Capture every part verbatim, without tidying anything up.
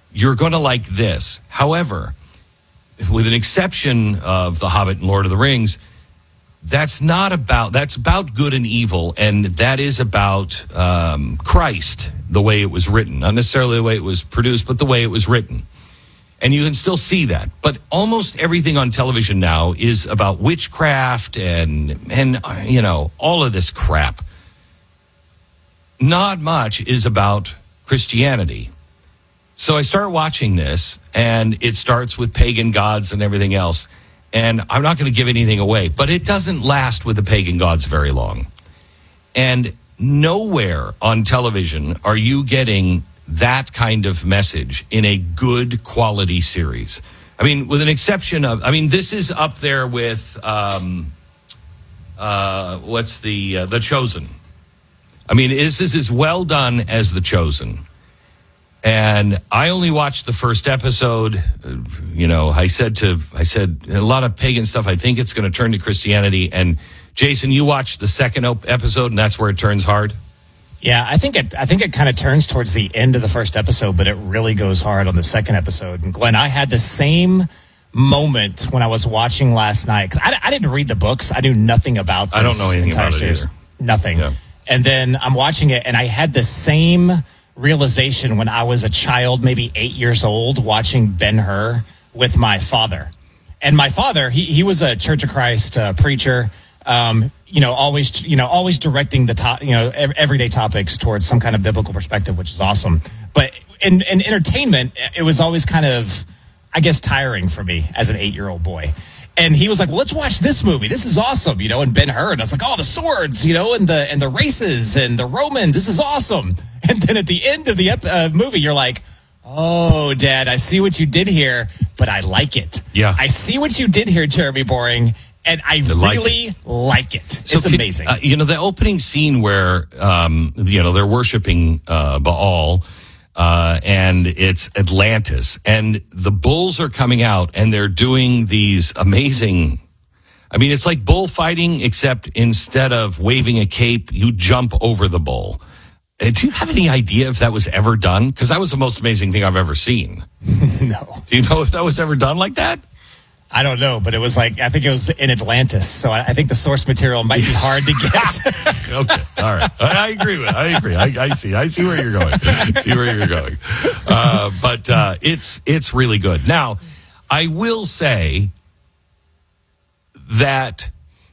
you're going to like this. However, with an exception of The Hobbit and Lord of the Rings, that's not about, that's about good and evil, and that is about um, Christ, the way it was written. Not necessarily the way it was produced, but the way it was written. And you can still see that. But almost everything on television now is about witchcraft and, and uh, you know, all of this crap. Not much is about Christianity. So I start watching this, and it starts with pagan gods and everything else. And I'm not going to give anything away, but it doesn't last with the pagan gods very long. And nowhere on television are you getting that kind of message in a good quality series. I mean, with an exception of, I mean, this is up there with, um, uh, what's the, uh, The Chosen. I mean, this is as well done as The Chosen. And I only watched the first episode. You know, I said to, I said a lot of pagan stuff. I think it's going to turn to Christianity. And Jason, you watched the second op- episode, and that's where it turns hard. Yeah, I think it. I think it kind of turns towards the end of the first episode, but it really goes hard on the second episode. And Glenn, I had the same moment when I was watching last night because I, I didn't read the books. I knew nothing about this I don't know anything entire about it series. either. Nothing. Yeah. And then I'm watching it, and I had the same realization when I was a child, maybe eight years old, watching Ben-Hur with my father. And my father, he he was a Church of Christ uh, preacher. Um, you know, always, you know, always directing the top, you know, everyday topics towards some kind of biblical perspective, which is awesome. But in, in entertainment, it was always kind of, I guess, tiring for me as an eight-year-old boy. And he was like, well, let's watch this movie. This is awesome, you know, and Ben-Hur. And I was like, oh, the swords, you know, and the and the races and the Romans. This is awesome. And then at the end of the ep- uh, movie, you're like, oh, Dad, I see what you did here, but I like it. Yeah. I see what you did here, Jeremy Boring. And I like really it. like it. So it's can, amazing. Uh, you know, the opening scene where, um, you know, they're worshiping uh, Baal, uh, and it's Atlantis. And the bulls are coming out, and they're doing these amazing... I mean, it's like bullfighting, except instead of waving a cape, you jump over the bull. Uh, do you have any idea if that was ever done? Because that was the most amazing thing I've ever seen. No. Do you know if that was ever done like that? I don't know, but it was like, I think it was in Atlantis. So I, I think the source material might be hard to get. Okay. All right. I, I agree with it. I agree. I, I see. I see where you're going. I see where you're going. Uh, but uh, it's it's really good. Now, I will say that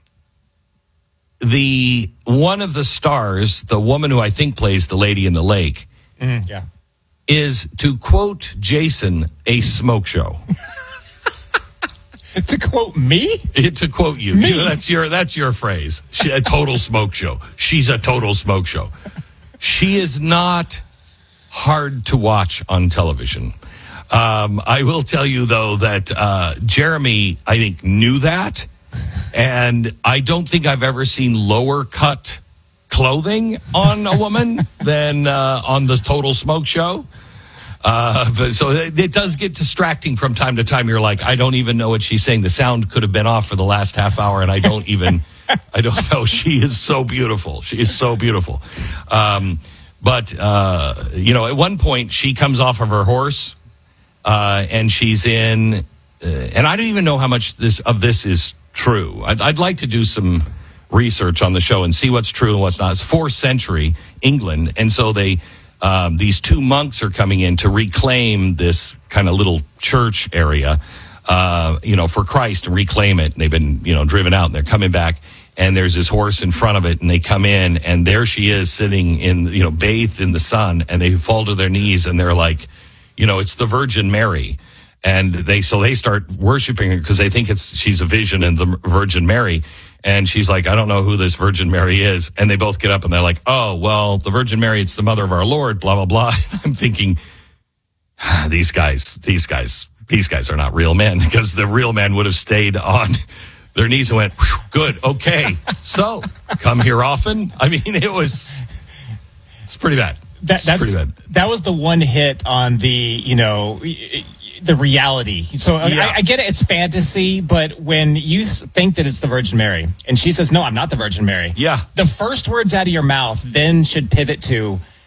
the one of the stars, the woman who I think plays the lady in the lake, Mm, yeah. is, to quote Jason, a smoke show. To quote me? To quote you, Me? you that's your that's your phrase. She, a total smoke show. She's a total smoke show. She is not hard to watch on television. Um, I will tell you though that uh, Jeremy, I think, knew that, and I don't think I've ever seen lower cut clothing on a woman than uh, on the total smoke show. Uh, but so it, it does get distracting from time to time. You're like, I don't even know what she's saying. The sound could have been off for the last half hour, and I don't even, I don't know. She is so beautiful. She is so beautiful. Um, but, uh, you know, at one point, she comes off of her horse, uh, and she's in, uh, and I don't even know how much this of this is true. I'd, I'd like to do some research on the show and see what's true and what's not. It's fourth century England, and so they... Um, these two monks are coming in to reclaim this kind of little church area, uh, you know, for Christ, and reclaim it. And they've been, you know, driven out, and they're coming back, and there's this horse in front of it, and they come in, and there she is sitting in, you know, bathed in the sun, and they fall to their knees, and they're like, you know, it's the Virgin Mary. And they, so they start worshiping her because they think it's, she's a vision and the Virgin Mary. And she's like, I don't know who this Virgin Mary is. And they both get up and they're like, oh, well, the Virgin Mary, it's the mother of our Lord, blah, blah, blah. I'm thinking, ah, these guys, these guys, these guys are not real men, because the real men would have stayed on their knees and went, good, okay. So come here often. I mean, it was, it's pretty bad. That, it's that's, pretty bad. That was the one hit on the, you know, the reality. So Yeah. I, I get it. It's fantasy, but when you think that it's the Virgin Mary and she says, no, I'm not the Virgin Mary. Yeah. The first words out of your mouth then should pivot to,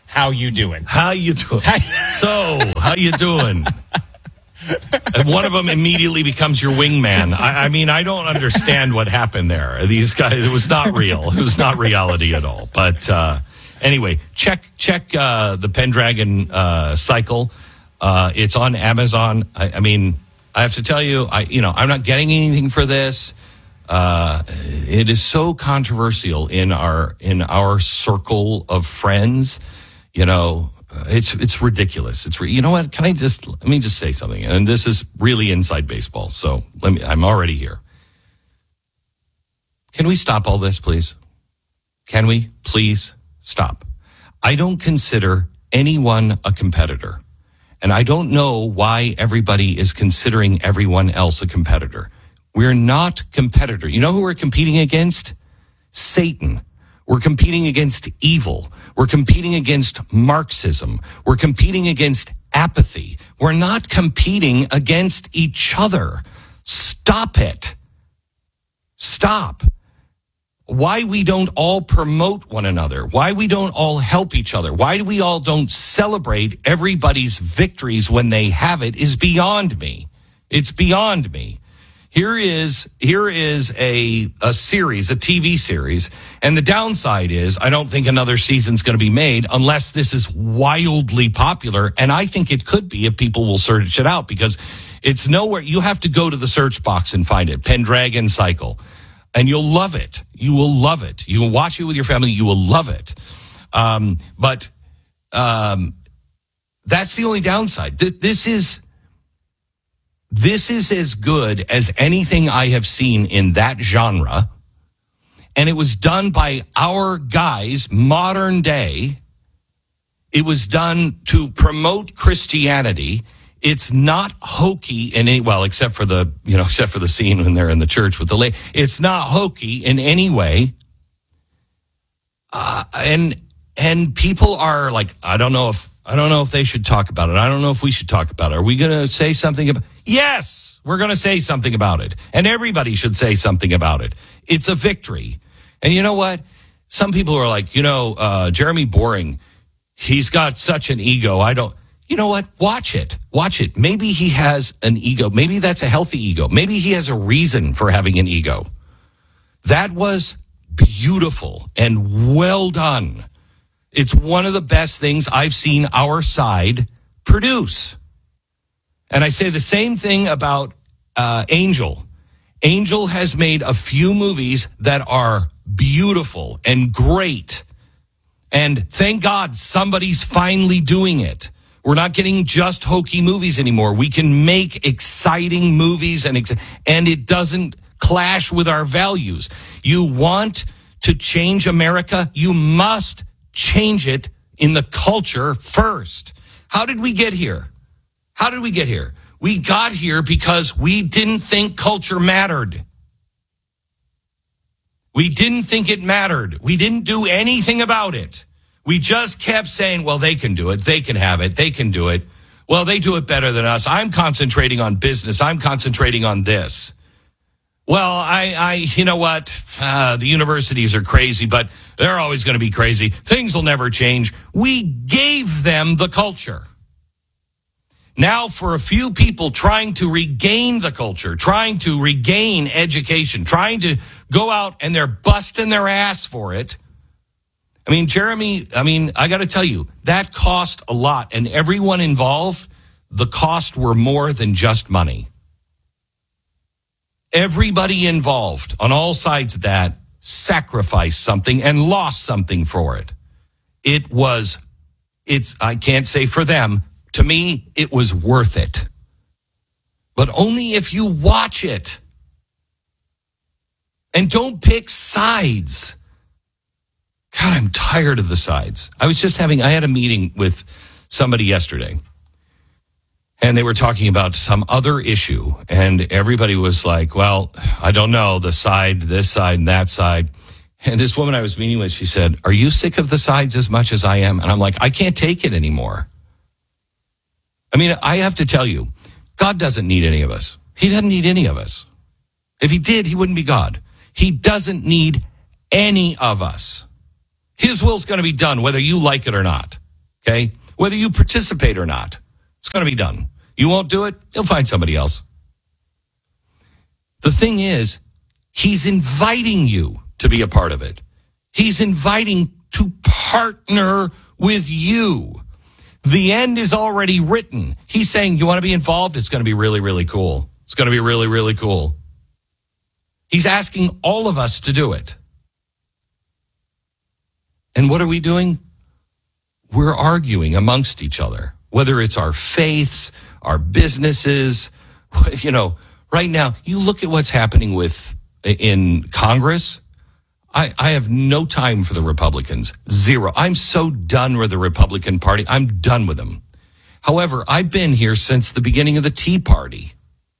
How you doing? How you doing? So, how you doing? And one of them immediately becomes your wingman. I, I mean, I don't understand what happened there. These guys, it was not real. It was not reality at all. But uh, anyway, check check uh, the Pendragon uh, cycle. Uh, it's on Amazon. I, I mean, I have to tell you, I you know, I'm not getting anything for this. Uh, it is so controversial in our in our circle of friends. You know, it's it's ridiculous. It's you know what? Can I just let me just say something? And this is really inside baseball. So let me. I'm already here. Can we stop all this, please? Can we please stop? I don't consider anyone a competitor, and I don't know why everybody is considering everyone else a competitor. We're not competitor. You know who we're competing against? Satan. We're competing against evil. We're competing against Marxism. We're competing against apathy. We're not competing against each other. Stop it. Stop. Why we don't all promote one another. Why we don't all help each other. Why we all don't celebrate everybody's victories when they have it is beyond me. It's beyond me. Here is here is a a series, a T V series, and the downside is I don't think another season's going to be made unless this is wildly popular, and I think it could be if people will search it out because it's nowhere. You have to go to the search box and find it, Pendragon Cycle, and you'll love it. You will love it. You will watch it with your family. You will love it. Um, but um, that's the only downside. Th- this is. This is as good as anything I have seen in that genre. And it was done by our guys, modern day. It was done to promote Christianity. It's not hokey in any, well, except for the, you know, except for the scene when they're in the church with the lady. It's not hokey in any way. Uh, and, and people are like, I don't know if, I don't know if they should talk about it. I don't know if we should talk about it. Are we going to say something about Yes, we're going to say something about it. And everybody should say something about it. It's a victory. And you know what? Some people are like, you know, uh, Jeremy Boring, he's got such an ego. I don't, you know what? Watch it. Watch it. Maybe he has an ego. Maybe that's a healthy ego. Maybe he has a reason for having an ego. That was beautiful and well done. It's one of the best things I've seen our side produce. And I say the same thing about uh, Angel. Angel has made a few movies that are beautiful and great. And thank God somebody's finally doing it. We're not getting just hokey movies anymore. We can make exciting movies and ex- and it doesn't clash with our values. You want to change America, you must change it in the culture first. How did we get here? How did we get here? We got here because we didn't think culture mattered. We didn't think it mattered. We didn't do anything about it. We just kept saying, well, they can do it. They can have it. They can do it. Well, they do it better than us. I'm concentrating on business. I'm concentrating on this. Well, I, I, you know what? Uh, the universities are crazy, but they're always going to be crazy. Things will never change. We gave them the culture. Now, for a few people trying to regain the culture, trying to regain education, trying to go out and they're busting their ass for it. I mean, Jeremy, I mean, I got to tell you, that cost a lot. And everyone involved, the cost were more than just money. Everybody involved on all sides of that sacrificed something and lost something for it. It was, it's, I can't say for them. To me, it was worth it. But only if you watch it. And don't pick sides. God, I'm tired of the sides. I was just having, I had a meeting with somebody yesterday. And they were talking about some other issue. And everybody was like, well, I don't know, the side, this side, and that side. And this woman I was meeting with, she said, are you sick of the sides as much as I am? And I'm like, I can't take it anymore. I mean, I have to tell you, God doesn't need any of us. He doesn't need any of us. If he did, he wouldn't be God. He doesn't need any of us. His will's going to be done, whether you like it or not. Okay? Whether you participate or not, it's going to be done. You won't do it, he'll find somebody else. The thing is, he's inviting you to be a part of it. He's inviting to partner with you. The end is already written. He's saying, you want to be involved? It's going to be really, really cool. It's going to be really, really cool. He's asking all of us to do it. And what are we doing? We're arguing amongst each other, whether it's our faiths, our businesses. You know, right now, you look at what's happening with in Congress. I, I have no time for the Republicans. Zero. I'm so done with the Republican Party. I'm done with them. However, I've been here since the beginning of the Tea Party.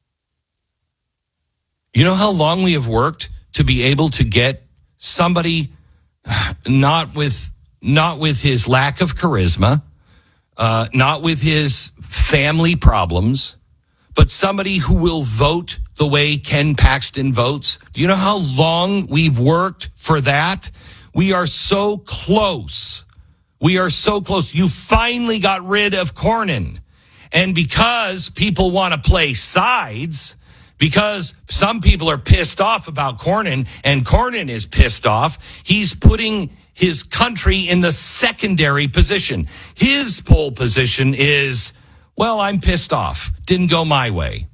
You know how long we have worked to be able to get somebody not with not with his lack of charisma, uh, not with his family problems, but somebody who will vote the way Ken Paxton votes. Do you know how long we've worked for that? We are so close. We are so close. You finally got rid of Cornyn. And because people want to play sides, because some people are pissed off about Cornyn and Cornyn is pissed off, he's putting his country in the secondary position. His pole position is, well, I'm pissed off. Didn't go my way.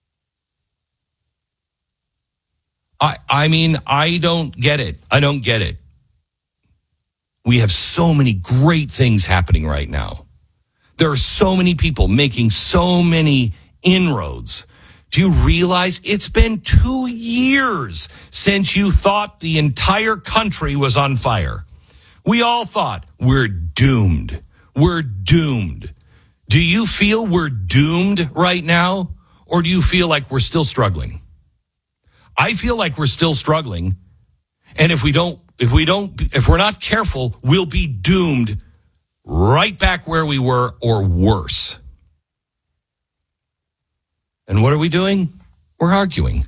I, I mean, I don't get it. I don't get it. We have so many great things happening right now. There are so many people making so many inroads. Do you realize it's been two years since you thought the entire country was on fire? We all thought we're doomed. We're doomed. Do you feel we're doomed right now? Or do you feel like we're still struggling? I feel like we're still struggling. And if we don't, if we don't, if we're not careful, we'll be doomed right back where we were or worse. And what are we doing? We're arguing.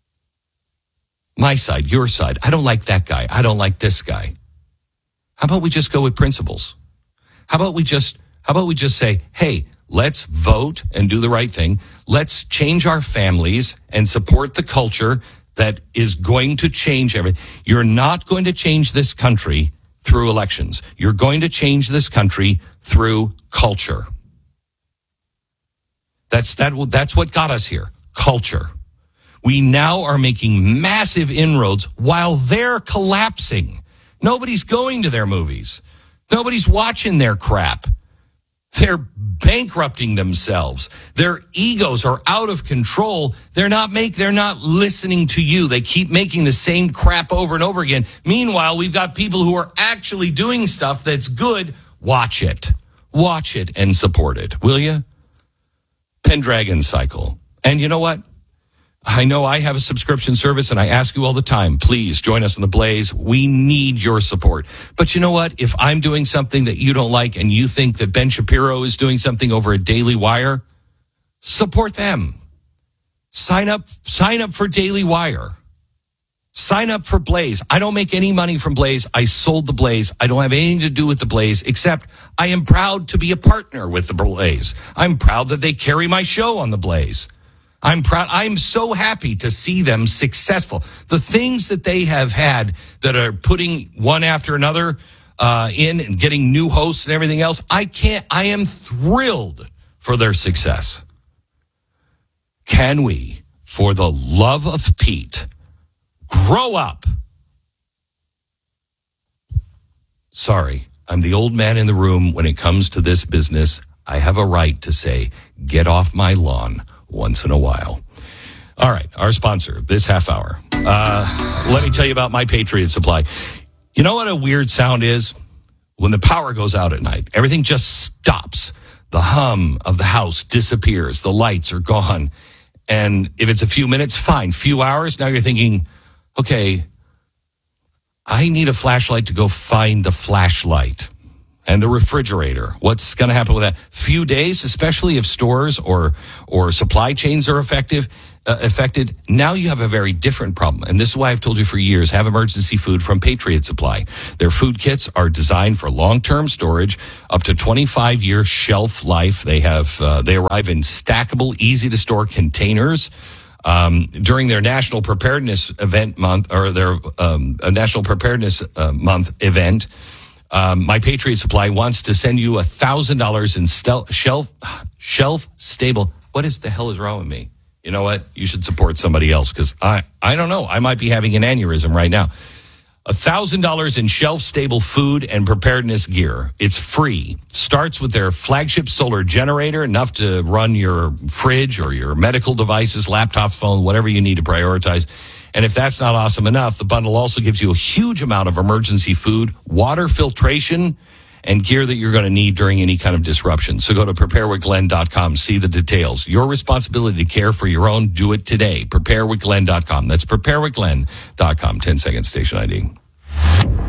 My side, your side. I don't like that guy. I don't like this guy. How about we just go with principles? How about we just, how about we just say, hey, let's vote and do the right thing. Let's change our families and support the culture that is going to change everything. You're not going to change this country through elections. You're going to change this country through culture. That's that. That's what got us here. Culture. We now are making massive inroads while they're collapsing. Nobody's going to their movies. Nobody's watching their crap. They're bankrupting themselves. Their egos are out of control. They're not make, they're not listening to you. They keep making the same crap over and over again. Meanwhile, we've got people who are actually doing stuff that's good. Watch it. Watch it and support it. Will you? Pendragon Cycle. And you know what? I know I have a subscription service and I ask you all the time, please join us in the Blaze. We need your support. But you know what? If I'm doing something that you don't like and you think that Ben Shapiro is doing something over at Daily Wire, support them. Sign up, sign up for Daily Wire. Sign up for Blaze. I don't make any money from Blaze. I sold the Blaze. I don't have anything to do with the Blaze, except I am proud to be a partner with the Blaze. I'm proud that they carry my show on the Blaze. I'm proud. I'm so happy to see them successful. The things that they have had that are putting one after another uh, in and getting new hosts and everything else, I can't, I am thrilled for their success. Can we, for the love of Pete, grow up? Sorry, I'm the old man in the room when it comes to this business. I have a right to say, get off my lawn once in a while. All right, our sponsor this half hour. Uh, let me tell you about My Patriot Supply. You know what a weird sound is? When the power goes out at night, everything just stops. The hum of the house disappears. The lights are gone. And if it's a few minutes, fine. Few hours, now you're thinking, okay, I need a flashlight to go find the flashlight. and the refrigerator. What's going to happen with that? Few days, especially if stores or or supply chains are effective uh, affected. Now you have a very different problem, and this is why I've told you for years: have emergency food from Patriot Supply. Their food kits are designed for long-term storage, up to twenty-five year shelf life. They have uh, they arrive in stackable, easy-to-store containers. Um, during their National Preparedness Event Month, or their um, National Preparedness uh, Month event. Um, My Patriot Supply wants to send you a thousand dollars in stel- shelf shelf stable. What is the hell is wrong with me? You know what? You should support somebody else because I I don't know. I might be having an aneurysm right now. A thousand dollars in shelf stable food and preparedness gear. It's free. Starts with their flagship solar generator, enough to run your fridge or your medical devices, laptop, phone, whatever you need to prioritize. And if that's not awesome enough, the bundle also gives you a huge amount of emergency food, water filtration, and gear that you're going to need during any kind of disruption. So go to prepare with glenn dot com. See the details. Your responsibility to care for your own. Do it today. prepare with glenn dot com. That's prepare with glenn dot com. ten second station I D.